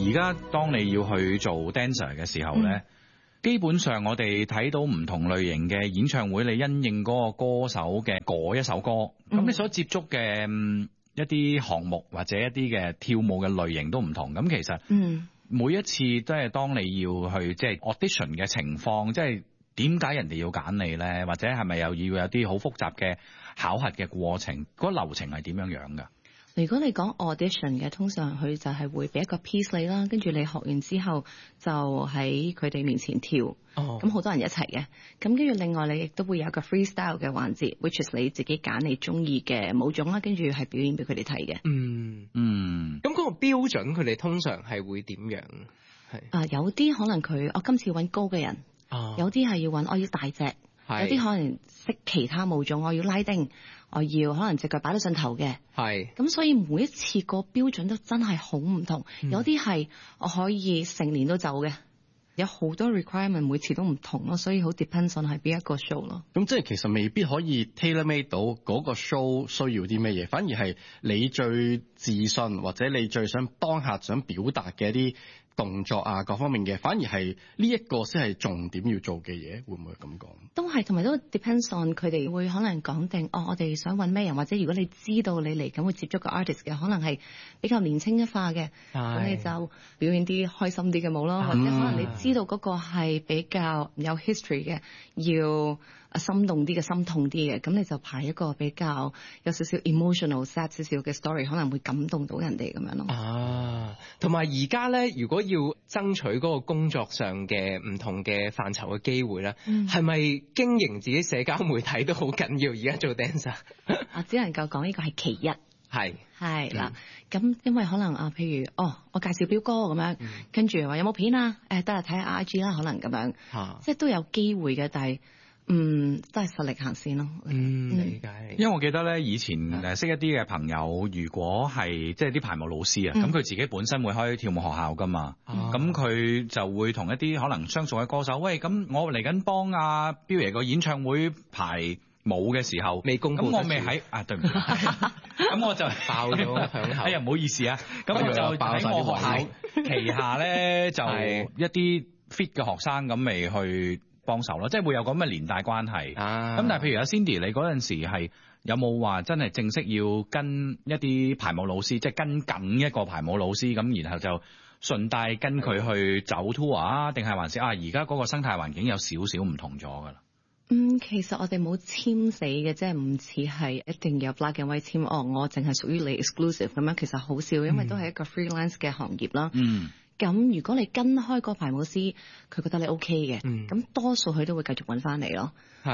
而家當你要去做 dancer 嘅時候咧，基本上我哋睇到唔同類型嘅演唱會，你因應嗰個歌手嘅嗰一首歌，咁你所接觸嘅一啲項目或者一啲嘅跳舞嘅類型都唔同。咁其實每一次都係當你要去即係 audition 嘅情況，即係點解人哋要揀你咧？或者係咪又要有啲好複雜嘅考核嘅過程？嗰個流程係點樣樣㗎？ 如果你講 audition 嘅，通常佢就係會俾一個 piece 你啦，跟住你學完之後就喺佢哋面前跳，咁好多人一齊嘅，咁跟住另外你亦都會有個 freestyle 嘅環節 ，which is 你自己揀你中意嘅舞種啦，跟住係表演俾佢哋睇嘅。 咁嗰個標準佢哋通常係會點樣？ 有啲可能佢我今次揾高嘅人，有啲係要揾我要大隻，有啲可能識其他舞種，我要拉丁。我要可能隻腳擺到上頭嘅，咁所以每一次個標準都真係好唔同。有啲係我可以成年都走嘅，有好多 requirement 每次都唔同咯，所以好 depends on 係邊一個 show 咯。 咁即係其實未必可以 tailor made 到嗰個 show 需要啲咩嘢，反而係你最自信或者你最想當下想表達嘅一啲動作啊，各方面嘅，反而係呢一個先係重點要做嘅嘢，會唔會咁講？ 都係，同埋都 depends on 佢哋會可能講定，我哋想揾咩人，或者如果你知道你嚟緊會接觸個 artist 嘅，可能係比較年輕化嘅，咁你就表演啲開心啲嘅舞咯，或者可能你知道嗰個係比較有 history 嘅，要心動啲嘅、心痛啲嘅，咁你就排一個比較有少少 emotional sad 少少嘅 story， 可能會感動到人哋咁樣咯。 同埋而家咧，如果要爭取嗰個工作上嘅唔同嘅範疇嘅機會咧，係咪經營自己社交媒體都好緊要？而家做 dancer， 我只能夠講呢個係其一。係啦，咁因為可能譬如我介紹表哥咁樣，跟住話有冇片啊？得啦，睇下 IG 啦，可能咁樣，即係都有機會嘅，但係都係實力行先咯。 理解。 因為我記得咧，以前識一啲嘅朋友，如果係即係啲排舞老師啊，咁佢自己本身會開跳舞學校噶嘛，咁佢就會同一啲可能相熟嘅歌手，喂，咁我嚟緊幫阿彪爺個演唱會排舞嘅時候， 未公布， 咁我未喺對唔住，咁我就爆咗響口。 哎呀，唔好意思啊，咁我就喺我學校旗下咧，就一啲 fit 嘅學生咁未去幫手咯，即係會有咁嘅連帶關係。咁但係譬如阿 Cindy，你嗰陣時係有冇話真係正式要跟一啲排舞老師，即係跟緊一個排舞老師咁，然後就順帶跟佢去走 tour 啊？定係還是而家嗰個生態環境有少少唔同咗㗎啦？ 其實我哋冇簽死嘅，即係唔似係一定有 black and white 簽。我淨係屬於你 exclusive 咁樣，其實好少，因為都係一個 freelance 嘅行業啦。咁如果你跟開個排舞師，佢覺得你 OK 嘅，咁多數佢都會繼續揾翻你咯。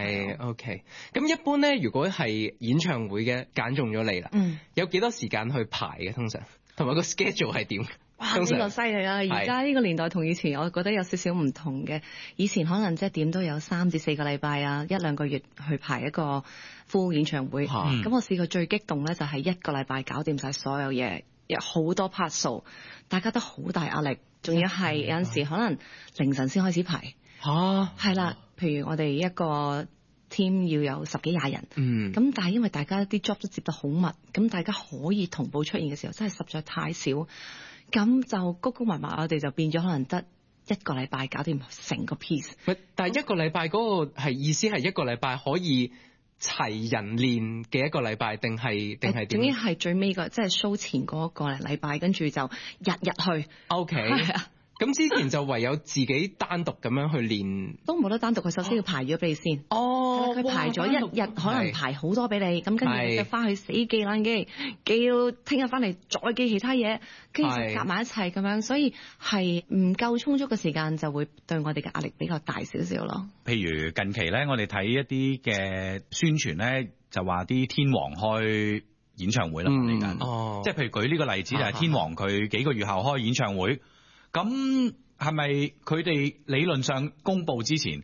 OK。咁一般咧，如果係演唱會嘅揀中咗你啦，有幾多時間去排嘅通常？同埋個 schedule 係點？ 哇！呢個犀利啦！而家呢個年代同以前，我覺得有少少唔同嘅。以前可能即係點都有3至4個禮拜啊，1-2個月去排一個 full 演唱會。咁我試過最激動咧，就係1個禮拜搞掂晒所有嘢，有好多 part 數，大家都好大壓力，仲要係有陣時可能凌晨先開始排。係啦，譬如我哋一個 team 要有10幾20人，咁但係因為大家啲 job 都接得好密，咁大家可以同步出現嘅時候，真係實在太少。咁就谷谷埋埋，我哋就變咗可能得1個禮拜搞掂成個 piece。 但係1個禮拜嗰個係意思係1個禮拜可以齊人練嘅1個禮拜，定係點？ 總之係最尾個即係 show 前嗰個零禮拜，跟住就日去。 OK。咁之前就唯有自己單獨咁樣去練， 都冇得單獨，佢首先要排咗俾你先。佢排咗1日，可能排好多俾你，咁跟住你就翻去死記冷機，記到聽日翻嚟再記其他嘢，跟住夾埋一齊咁樣，所以係唔夠充足嘅時間，就會對我哋嘅壓力比較大少少咯。 譬如近期咧，我哋睇一啲嘅宣傳咧，就話啲天王開演唱會啦，嚟緊。即係譬如舉呢個例子，就係天王佢幾個月後開演唱會。咁係咪佢哋理論上公佈之前，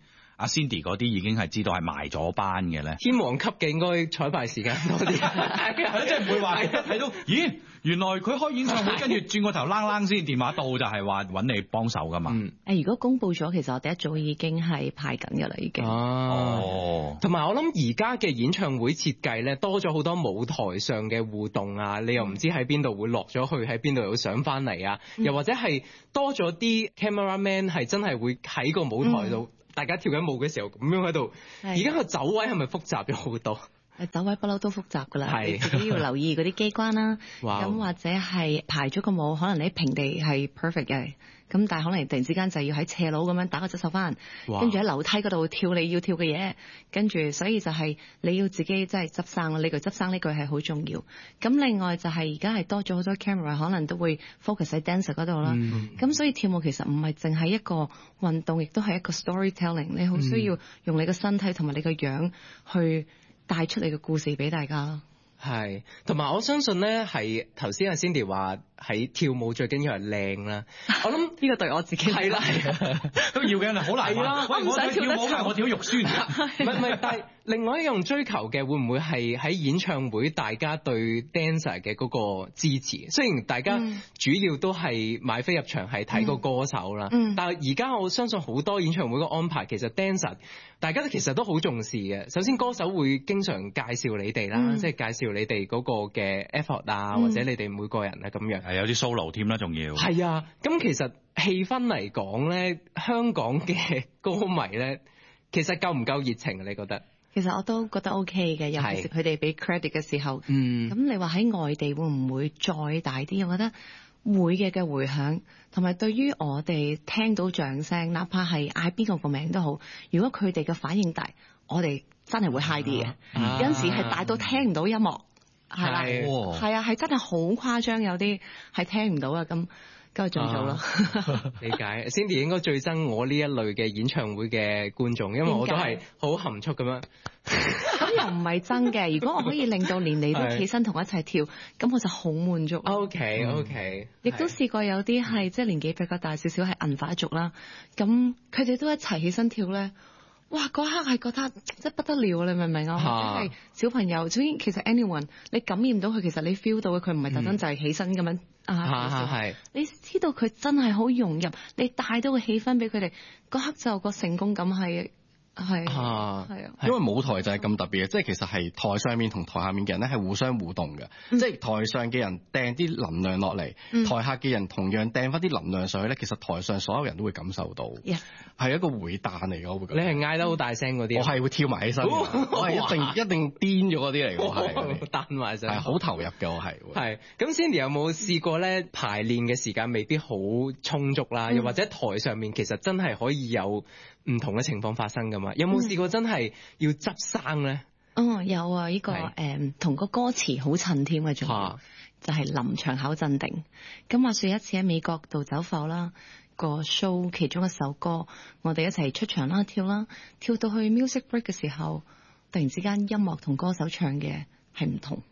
阿 Cindy 嗰啲已經係知道係埋咗班嘅咧？ 天王級嘅應該彩排時間多啲， 即係唔會話睇到，咦，原來佢開演唱會，跟住轉個頭啷先電話到就係話揾你幫手噶嘛。 如果公佈咗，其實我哋一早已經係排緊㗎啦，已經。 同埋我諗而家嘅演唱會設計咧，多咗好多舞台上嘅互動啊，你又唔知喺邊度會落咗去，喺邊度又上翻嚟啊，又或者係多咗啲 camera man 係真係會喺個舞台度，大家跳緊舞嘅時候咁樣喺度。而家個走位係咪複雜咗好多？ 走位不嬲都複雜㗎啦，你自己要留意嗰啲機關啦，咁或者係排咗個舞，可能你平地係 perfect 嘅，咁但係可能突然之間就要喺斜路咁樣打個側手翻，跟住喺樓梯嗰度跳你要跳嘅嘢，跟住所以就係你要自己真係執生咯，呢句執生呢句係好重要。咁另外就係而家係多咗好多 camera， 可能都會 focus 喺 dancer 嗰度啦。咁所以跳舞其實唔係淨係一個運動，亦都係一個 storytelling， 你好需要用你個身體同埋你個樣去帶出你嘅故事俾大家咯。 係，同埋我相信咧，係頭先阿 Cindy 話喺跳舞最緊要係靚啦。我諗呢個對我自己係啦， 都要嘅，好難話。喂，我想跳舞㗎，我跳肉酸。 唔係，但係另外一樣追求嘅會唔會係喺演唱會大家對 dancer 嘅嗰個支持？雖然大家主要都係買飛入場係睇個歌手啦，但係而家我相信好多演唱會嘅安排其實 dancer 大家其實都好重視嘅。首先歌手會經常介紹你哋啦，即係介紹你哋嗰個嘅 effort 啊，或者你哋每個人啊咁樣。 係有啲 solo 添啦，仲要。 係啊，咁其實氣氛嚟講咧，香港嘅歌迷咧，其實夠唔夠熱情啊？你覺得？ 其實我都覺得 OK 嘅，尤其是佢哋俾 credit 嘅時候。咁你話喺外地會唔會再大啲？我覺得會嘅迴響，同埋對於我哋聽到掌聲，哪怕係嗌邊個名都好，如果佢哋嘅反應大，我哋真係會 high 啲嘅。有陣時係大到聽唔到音樂，係啦，係啊，係真係好誇張，有啲係聽唔到啊咁。跟住仲做咯， 理解。Cindy 應該最憎我呢一類嘅演唱會嘅觀眾，因為我都係好含蓄咁樣。 咁又唔係真嘅，如果我可以令到連你都起身同我一齊跳，咁我就好滿足。 OK。 亦都試過有啲係即係年紀比較大少少係銀髮族啦，咁佢哋都一齊起身跳咧。哇！嗰刻係覺得即係不得了，你明唔明啊？或者係小朋友，總之其實 anyone 你感染到佢，其實你 feel 到佢唔係特登就係起身咁樣你知道佢真係好融入，你帶到個氣氛俾佢哋，嗰刻就個成功感係。 因為舞台就係咁特別嘅，即係其實係台上面同台下面嘅人咧係互相互動嘅，即係台上嘅人掟啲能量落嚟，台下嘅人同樣掟翻啲能量上去咧，其實台上所有人都會感受到，係一個回彈嚟嘅。我會覺得你係嗌得好大聲嗰啲， 我係會跳埋起身，我係一定癲咗嗰啲嚟嘅，我係彈埋上， 係好投入嘅，我係。 係咁 Cindy 有冇試過咧排練嘅時間未必好充足啦，又或者台上面其實真係可以有唔同嘅情況發生㗎嘛？有冇試過真係要執生咧？ 有啊！呢個同個歌詞好襯添嘅，仲就係臨場考鎮定。咁話說一次喺美國度走埠啦，個 show 其中一首歌，我哋一齊出場啦，跳啦，跳到去 music break 嘅時候，突然之間音樂同歌手唱嘅係唔同。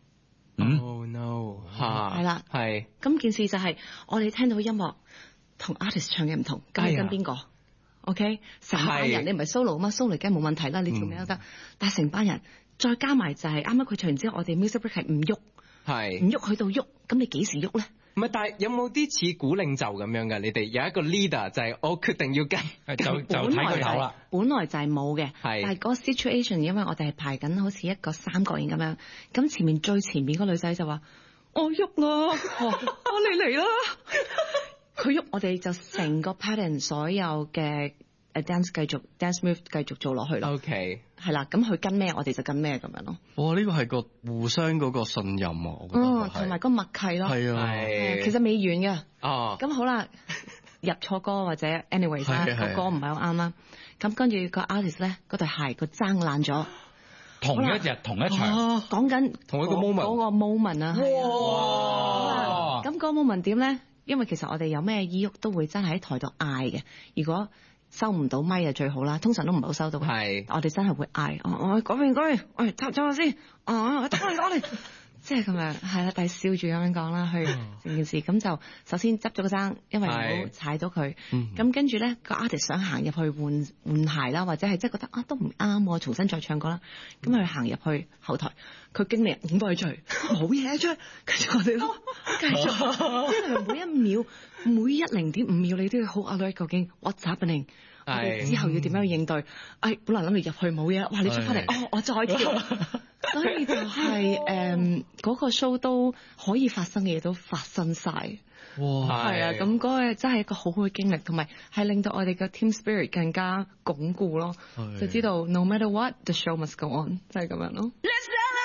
Oh no！ 係啦， 係。 咁件事就係我哋聽到音樂同 artist 唱嘅唔同，咁你跟邊個？OK， 成班人你唔係 solo 嘛 ，solo 梗係冇問題啦，你跳咩都得。但係成班人再加埋就係啱啱佢唱完之後，我哋 music break 係唔喐，唔喐去到喐，咁你幾時喐咧？ 唔係，但係有冇啲似鼓領袖咁樣嘅？你哋有一個 leader 就係我決定要跟， 就睇佢頭啦。 本來就係冇嘅，但係嗰個 situation， 因為我哋係排緊好似一個三角形咁樣，咁前面最前面個女仔就話：我喐啦，你嚟啦！佢喐，我哋就成個 pattern 所有嘅dance move 繼續做落去啦。 OK， 係啦，咁佢跟咩，我哋就跟咩咁樣咯。 哇！呢個係個互相嗰個信任啊，我覺得同埋個默契咯。 係啊， 其實未完嘅。咁好啦，入錯歌或者 anyway 個歌唔係好啱啦。咁跟住個 artist 咧，嗰對鞋個踭爛咗。 同一日同一場， 講緊同一個 moment 嗰個 moment 啊。 哇！ 咁嗰個 moment 點咧？因為其實我哋有咩意郁都會真係喺台度嗌嘅。如果收唔到咪就最好啦，通常都唔係好收到嘅。我哋真係會嗌，我講完，插下先。得我哋即係咁樣，係啦，但係笑住咁樣講啦，去成件事。咁就首先執咗個踭，因為唔好踩到佢。咁跟住咧，個 artist 想行入去換鞋啦，或者係即係覺得都唔啱喎，重新再唱歌啦。咁佢行入去後台，佢經理影幫佢追，冇嘢追。跟住我哋都繼續，因為每一秒、每一0.5秒，你都要好 alert，究竟 what's happening？我哋之後要點樣去應對？本來諗住入去冇嘢，哇！你出翻嚟，我再跳。所以就係嗰個 show 都可以發生嘅嘢都發生晒。哇！係啊，咁嗰個真係一個好好嘅經歷，同埋係令到我哋嘅 team spirit 更加鞏固咯。就知道 no matter what the show must go on，就係咁樣咯。